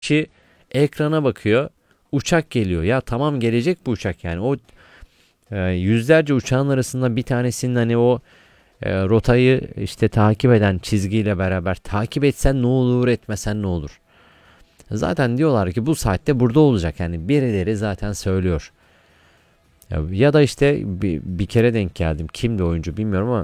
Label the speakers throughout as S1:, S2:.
S1: kişi ekrana bakıyor. Uçak geliyor. Ya tamam, gelecek bu uçak yani. O yüzlerce uçağın arasında bir tanesinin hani o rotayı işte takip eden çizgiyle beraber takip etsen ne olur, etmesen ne olur. Zaten diyorlar ki bu saatte burada olacak, yani birileri zaten söylüyor. Ya da işte bir kere denk geldim. Kimdi oyuncu bilmiyorum ama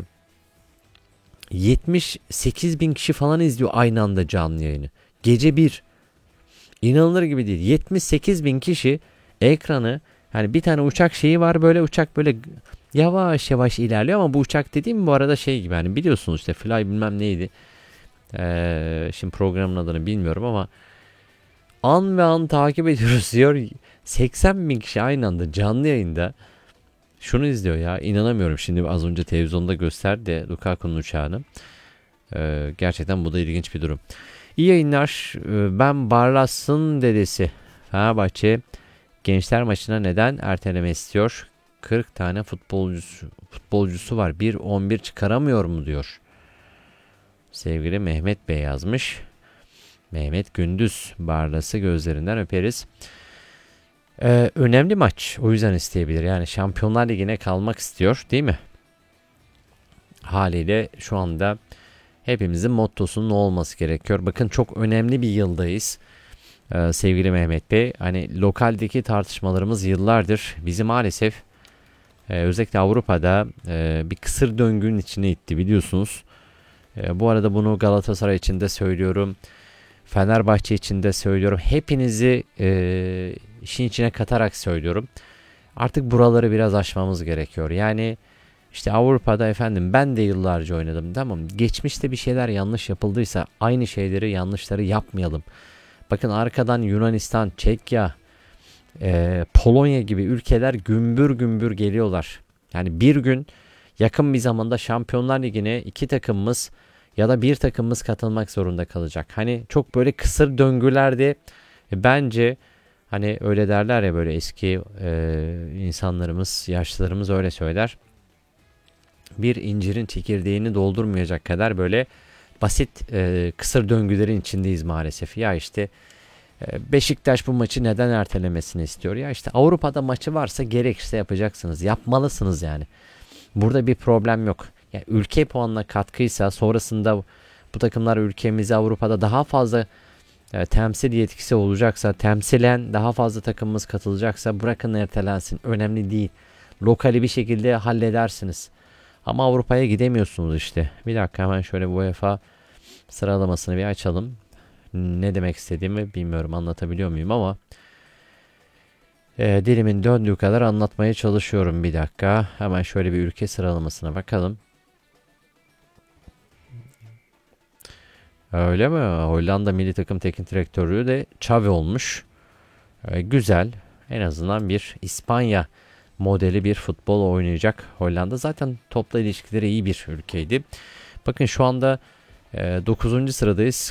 S1: 78 bin kişi falan izliyor aynı anda canlı yayını. Gece bir. İnanılır gibi değil. 78 bin kişi ekranı, hani bir tane uçak şeyi var, böyle uçak böyle yavaş yavaş ilerliyor ama bu uçak dediğim bu arada şey gibi, hani biliyorsunuz işte Fly bilmem neydi. Şimdi programın adını bilmiyorum ama an ve an takip ediyoruz diyor. 80 bin kişi aynı anda canlı yayında şunu izliyor ya, inanamıyorum. Şimdi az önce televizyonda gösterdi Lukaku'nun uçağını. Gerçekten bu da ilginç bir durum. İyi yayınlar. Ben Barlas'ın dedesi. Fenerbahçe gençler maçına neden erteleme istiyor? 40 tane futbolcusu var. 1-11 çıkaramıyor mu diyor. Sevgili Mehmet Bey yazmış. Mehmet Gündüz, Barlas'ı gözlerinden öperiz. Önemli maç. O yüzden isteyebilir. Yani Şampiyonlar Ligi'ne kalmak istiyor değil mi? Haliyle şu anda hepimizin mottosunun olması gerekiyor. Bakın çok önemli bir yıldayız. Sevgili Mehmet Bey. Hani lokaldeki tartışmalarımız yıllardır bizi maalesef özellikle Avrupa'da bir kısır döngünün içine itti, biliyorsunuz. Bu arada bunu Galatasaray için de söylüyorum. Fenerbahçe için de söylüyorum. Hepinizi işin içine katarak söylüyorum. Artık buraları biraz aşmamız gerekiyor. Yani işte Avrupa'da efendim ben de yıllarca oynadım. Tamam, geçmişte bir şeyler yanlış yapıldıysa aynı şeyleri, yanlışları yapmayalım. Bakın arkadan Yunanistan, Çekya, Polonya gibi ülkeler gümbür gümbür geliyorlar. Yani bir gün yakın bir zamanda Şampiyonlar Ligi'ne iki takımımız ya da bir takımımız katılmak zorunda kalacak. Hani çok böyle kısır döngülerde bence, hani öyle derler ya, böyle eski insanlarımız, yaşlılarımız öyle söyler. Bir incirin çekirdeğini doldurmayacak kadar böyle basit kısır döngülerin içindeyiz maalesef. Ya işte Beşiktaş bu maçı neden ertelemesini istiyor? Ya işte Avrupa'da maçı varsa gerekirse yapacaksınız. Yapmalısınız yani. Burada bir problem yok. Yani ülke puanına katkıysa, sonrasında bu takımlar ülkemizi Avrupa'da daha fazla temsil yetkisi olacaksa, temsilen daha fazla takımımız katılacaksa bırakın ertelensin. Önemli değil. Lokali bir şekilde halledersiniz. Ama Avrupa'ya gidemiyorsunuz işte. Bir dakika, hemen şöyle bu UEFA sıralamasını bir açalım. Ne demek istediğimi bilmiyorum, anlatabiliyor muyum ama dilimin döndüğü kadar anlatmaya çalışıyorum. Bir dakika, hemen şöyle bir ülke sıralamasına bakalım. Öyle mi? Hollanda milli takım teknik direktörü de Xavi olmuş. Güzel. En azından bir İspanya modeli bir futbol oynayacak Hollanda. Zaten topla ilişkileri iyi bir ülkeydi. Bakın şu anda 9. sıradayız.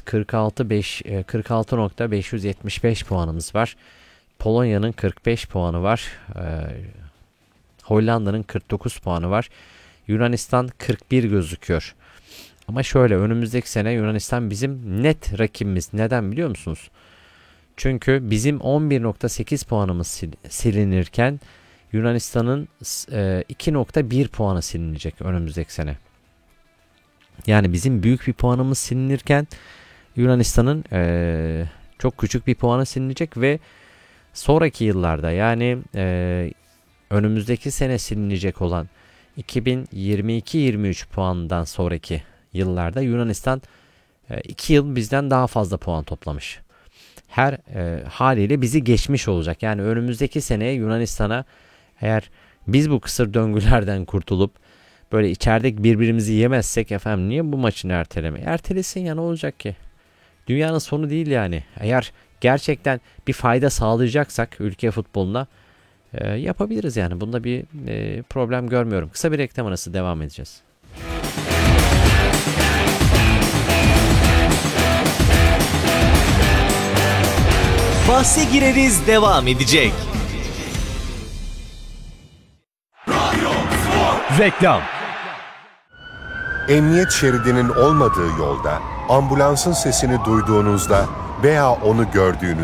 S1: 46.575 puanımız var. Polonya'nın 45 puanı var. Hollanda'nın 49 puanı var. Yunanistan 41 gözüküyor. Ama şöyle, önümüzdeki sene Yunanistan bizim net rakibimiz. Neden biliyor musunuz? Çünkü bizim 11.8 puanımız silinirken Yunanistan'ın 2.1 puanı silinecek önümüzdeki sene. Yani bizim büyük bir puanımız silinirken Yunanistan'ın çok küçük bir puanı silinecek ve sonraki yıllarda, yani önümüzdeki sene silinecek olan 2022-23 puandan sonraki yıllarda Yunanistan 2 yıl bizden daha fazla puan toplamış. Her haliyle bizi geçmiş olacak. Yani önümüzdeki seneye Yunanistan'a, eğer biz bu kısır döngülerden kurtulup böyle içeride birbirimizi yemezsek, efendim niye bu maçını erteleme? Ertelesin ya, ne olacak ki? Dünyanın sonu değil yani. Eğer gerçekten bir fayda sağlayacaksak ülke futboluna yapabiliriz yani. Bunda bir problem görmüyorum. Kısa bir reklam arası, devam edeceğiz.
S2: Bahse gireriz devam edecek.
S3: Reklam.
S4: Emniyet şeridinin olmadığı yolda ambulansın sesini duyduğunuzda
S3: veya onu gördüğünüz